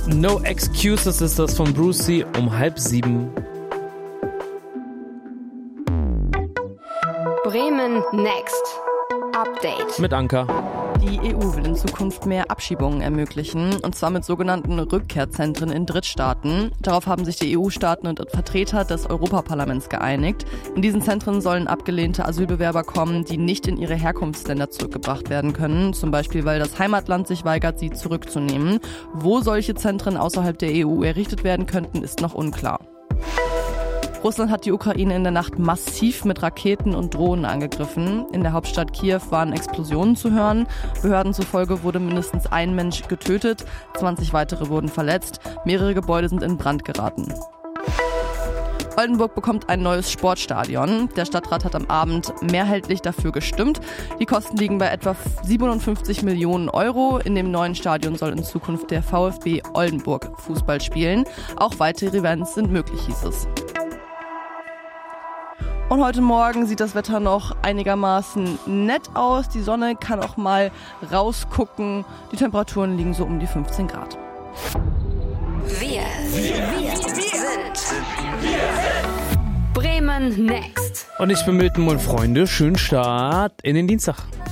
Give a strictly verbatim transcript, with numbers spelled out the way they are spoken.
No Excuses ist das von Brucey um halb sieben. Bremen Next. Update. Mit Anka. Die E U will in Zukunft mehr Abschiebungen ermöglichen, und zwar mit sogenannten Rückkehrzentren in Drittstaaten. Darauf haben sich die E U-Staaten und Vertreter des Europaparlaments geeinigt. In diesen Zentren sollen abgelehnte Asylbewerber kommen, die nicht in ihre Herkunftsländer zurückgebracht werden können, zum Beispiel weil das Heimatland sich weigert, sie zurückzunehmen. Wo solche Zentren außerhalb der E U errichtet werden könnten, ist noch unklar. Russland hat die Ukraine in der Nacht massiv mit Raketen und Drohnen angegriffen. In der Hauptstadt Kiew waren Explosionen zu hören. Behörden zufolge wurde mindestens ein Mensch getötet, zwanzig weitere wurden verletzt. Mehrere Gebäude sind in Brand geraten. Oldenburg bekommt ein neues Sportstadion. Der Stadtrat hat am Abend mehrheitlich dafür gestimmt. Die Kosten liegen bei etwa siebenundfünfzig Millionen Euro. In dem neuen Stadion soll in Zukunft der VfB Oldenburg Fußball spielen. Auch weitere Events sind möglich, hieß es. Und heute Morgen sieht das Wetter noch einigermaßen nett aus. Die Sonne kann auch mal rausgucken. Die Temperaturen liegen so um die fünfzehn Grad. Wir, wir, wir sind Bremen Next. Und ich bin Milton und Freunde. Schönen Start in den Dienstag.